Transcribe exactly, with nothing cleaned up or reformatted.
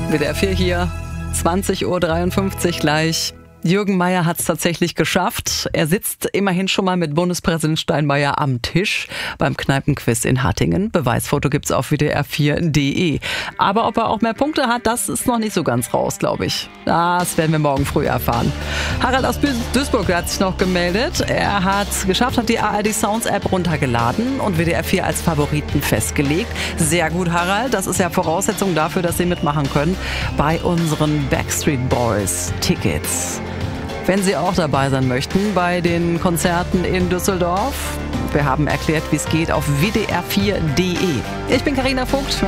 W D R vier hier, zwanzig Uhr dreiundfünfzig gleich. Jürgen Mayer hat es tatsächlich geschafft. Er sitzt immerhin schon mal mit Bundespräsident Steinmeier am Tisch beim Kneipenquiz in Hattingen. Beweisfoto gibt's auf W D R vier Punkt de. Aber ob er auch mehr Punkte hat, das ist noch nicht so ganz raus, glaube ich. Das werden wir morgen früh erfahren. Harald aus Duisburg hat sich noch gemeldet. Er hat geschafft, hat die A R D Sounds App runtergeladen und W D R vier als Favoriten festgelegt. Sehr gut, Harald. Das ist ja Voraussetzung dafür, dass Sie mitmachen können bei unseren Backstreet Boys Tickets. Wenn Sie auch dabei sein möchten bei den Konzerten in Düsseldorf, wir haben erklärt, wie es geht auf W D R vier Punkt de. Ich bin Carina Vogt.